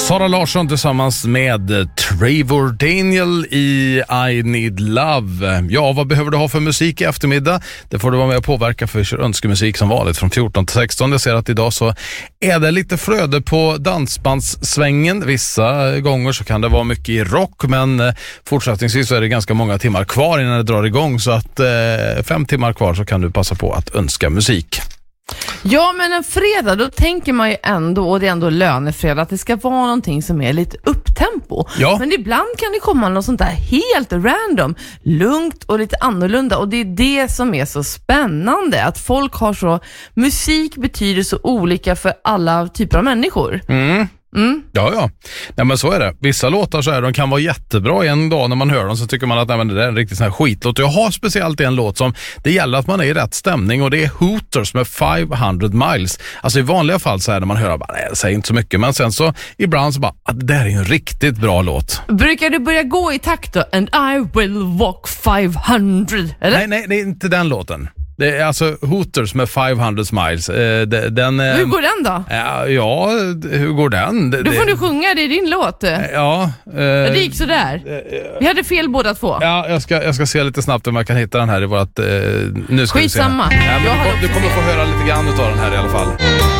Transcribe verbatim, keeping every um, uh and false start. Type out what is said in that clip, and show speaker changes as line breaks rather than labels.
Sara Larsson tillsammans med Trevor Daniel i I Need Love. Ja, vad behöver du ha för musik i eftermiddag? Det får du vara med och påverka, för vi kör önskemusik som vanligt från fjorton till sexton. Jag ser att idag så är det lite flöde på dansbandssvängen. Vissa gånger så kan det vara mycket i rock, men fortsättningsvis så är det ganska många timmar kvar innan det drar igång. Så att eh, fem timmar kvar så kan du passa på att önska musik.
Ja, men en fredag, då tänker man ju ändå, och det är ändå lönefredag, att det ska vara någonting som är lite upptempo.
Ja.
Men ibland kan det komma något sånt där helt random, lugnt och lite annorlunda. Och det är det som är så spännande, att folk har så, musik betyder så olika för alla typer av människor.
Mm.
Mm.
Ja, ja. Nej, men så är det. Vissa låtar så här, de kan vara jättebra en dag när man hör dem, så tycker man att nej, men det där är en riktigt sån här skitlåt. Jag har speciellt en låt som det gäller att man är i rätt stämning, och det är Hooters med five hundred miles. Alltså i vanliga fall så här när man hör bara, nej, jag säger inte så mycket, men sen så ibland så bara, att det där är en riktigt bra låt.
Brukar du börja gå i takt då? And I will walk five hundred, eller?
Nej, nej, det är inte den låten. Det är alltså Hooters med five hundred miles. Eh, den, eh,
hur går den då?
Ja, ja, hur går den?
Då får du sjunga, det är din låt.
Ja. Eh,
det gick sådär. Vi hade fel båda två.
Ja, jag ska, jag ska se lite snabbt om jag kan hitta den här i vårt... Eh, nu ska
Skitsamma.
vi se. Ja, men
jag
du, du kommer få höra lite grann av den här i alla fall.